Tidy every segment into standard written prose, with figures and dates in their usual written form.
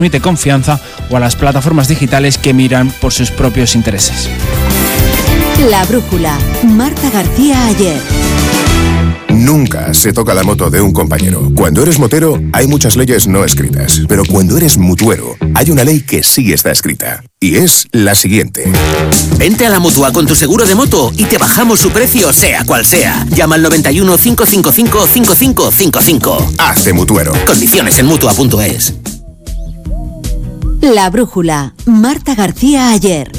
transmite confianza, o a las plataformas digitales que miran por sus propios intereses. La brújula. Marta García Aller. Nunca se toca la moto de un compañero. Cuando eres motero, hay muchas leyes no escritas. Pero cuando eres mutuero, hay una ley que sí está escrita. Y es la siguiente. Vente a la Mutua con tu seguro de moto y te bajamos su precio, sea cual sea. Llama al 91 555 5555. Hazte mutuero. Condiciones en Mutua.es. La brújula. Marta García Aller.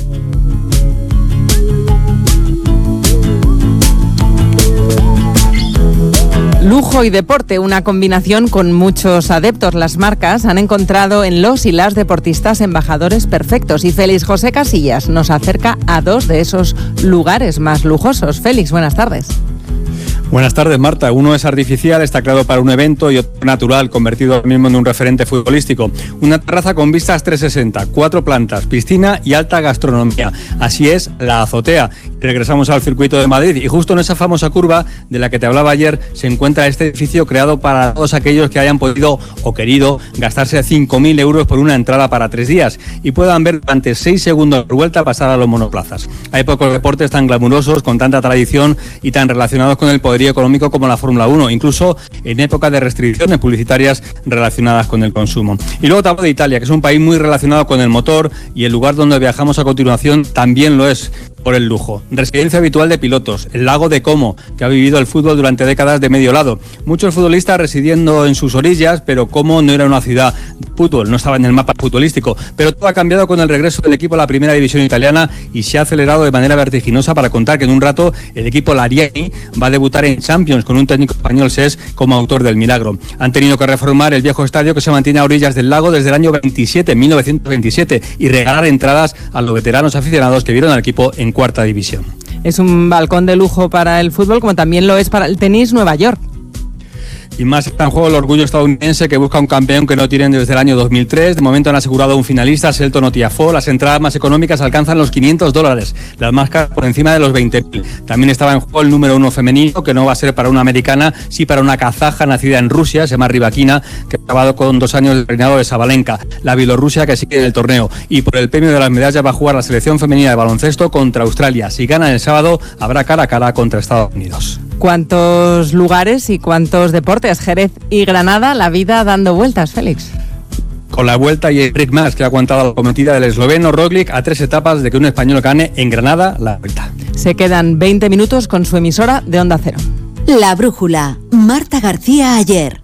Lujo y deporte, una combinación con muchos adeptos. Las marcas han encontrado en los y las deportistas embajadores perfectos, y Félix José Casillas nos acerca a dos de esos lugares más lujosos. Félix, buenas tardes. Buenas tardes, Marta. Uno es artificial, está creado para un evento, y otro natural, convertido ahora mismo en un referente futbolístico. Una terraza con vistas 360, 4 plantas, piscina y alta gastronomía. Así es la azotea. Regresamos al circuito de Madrid y justo en esa famosa curva de la que te hablaba ayer se encuentra este edificio creado para todos aquellos que hayan podido o querido gastarse 5.000 euros por una entrada para 3 días y puedan ver durante 6 segundos por vuelta pasar a los monoplazas. Hay pocos deportes tan glamurosos, con tanta tradición y tan relacionados con el poderío económico como la Fórmula 1, incluso en época de restricciones publicitarias relacionadas con el consumo. Y luego te hablo de Italia, que es un país muy relacionado con el motor, y el lugar donde viajamos a continuación también lo es por el lujo. Residencia habitual de pilotos, el lago de Como, que ha vivido el fútbol durante décadas de medio lado. Muchos futbolistas residiendo en sus orillas, pero Como no era una ciudad de fútbol, no estaba en el mapa futbolístico. Pero todo ha cambiado con el regreso del equipo a la primera división italiana y se ha acelerado de manera vertiginosa para contar que en un rato el equipo Lariani va a debutar en Champions con un técnico español, SES, como autor del milagro. Han tenido que reformar el viejo estadio que se mantiene a orillas del lago desde el año 1927, y regalar entradas a los veteranos aficionados que vieron al equipo en cuarta división. Es un balcón de lujo para el fútbol, como también lo es para el tenis Nueva York. Y más está en juego el orgullo estadounidense, que busca un campeón que no tienen desde el año 2003. De momento han asegurado un finalista, Shelton o Tiafoe. Las entradas más económicas alcanzan los $500, las más caras por encima de los 20.000. También estaba en juego el número 1 femenino, que no va a ser para una americana, sí para una kazaja nacida en Rusia, se llama Rybakina, que ha acabado con 2 años del reinado de Sabalenka, la bielorrusia que sigue en el torneo. Y por el premio de las medallas va a jugar la selección femenina de baloncesto contra Australia. Si gana el sábado, habrá cara a cara contra Estados Unidos. ¿Cuántos lugares y cuántos deportes? Jerez y Granada, la vida dando vueltas, Félix. Con la vuelta y Enric Mas, que ha aguantado la cometida del esloveno Roglic a 3 etapas de que un español gane en Granada la vuelta. Se quedan 20 minutos con su emisora de Onda Cero. La brújula. Marta García Aller.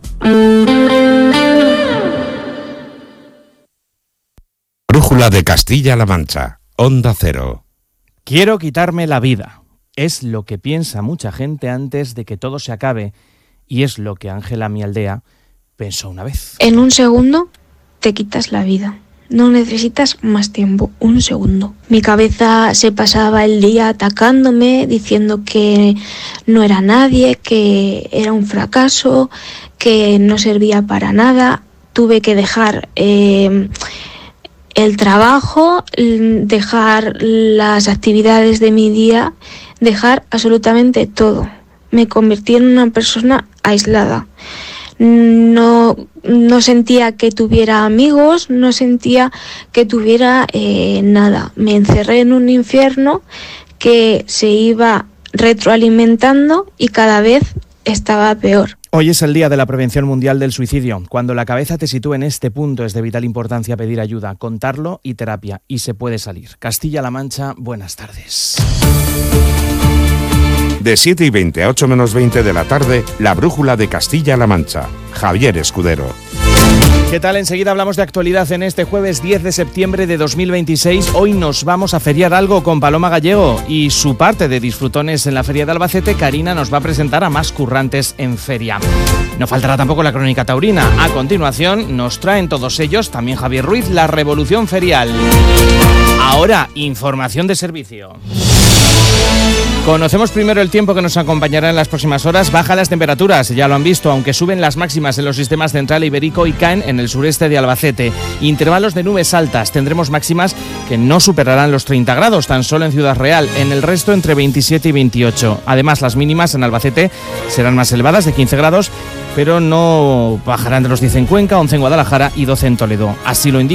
Brújula de Castilla-La Mancha. Onda Cero. Quiero quitarme la vida. Es lo que piensa mucha gente antes de que todo se acabe, y es lo que Ángela, mi aldea, pensó una vez. En un segundo te quitas la vida. No necesitas más tiempo, un segundo. Mi cabeza se pasaba el día atacándome, diciendo que no era nadie, que era un fracaso, que no servía para nada. Tuve que dejar el trabajo, dejar las actividades de mi día, dejar absolutamente todo. Me convertí en una persona aislada. No sentía que tuviera amigos, no sentía que tuviera nada. Me encerré en un infierno que se iba retroalimentando y cada vez estaba peor. Hoy es el Día de la Prevención Mundial del Suicidio. Cuando la cabeza te sitúe en este punto es de vital importancia pedir ayuda, contarlo y terapia, y se puede salir. Castilla-La Mancha, buenas tardes. De 7:20 a 8 menos 20 de la tarde, la brújula de Castilla-La Mancha. Javier Escudero. ¿Qué tal? Enseguida hablamos de actualidad en este jueves 10 de septiembre de 2026. Hoy nos vamos a feriar algo con Paloma Gallego y su parte de disfrutones en la Feria de Albacete. Karina nos va a presentar a más currantes en feria. No faltará tampoco la crónica taurina. A continuación nos traen todos ellos, también Javier Ruiz, la revolución ferial. Ahora, información de servicio. Conocemos primero el tiempo que nos acompañará en las próximas horas. Bajan las temperaturas, ya lo han visto, aunque suben las máximas en los sistemas central e ibérico y caen en el sureste de Albacete. Intervalos de nubes altas, tendremos máximas que no superarán los 30 grados, tan solo en Ciudad Real, en el resto entre 27 y 28. Además, las mínimas en Albacete serán más elevadas, de 15 grados, pero no bajarán de los 10 en Cuenca, 11 en Guadalajara y 12 en Toledo. Así lo indica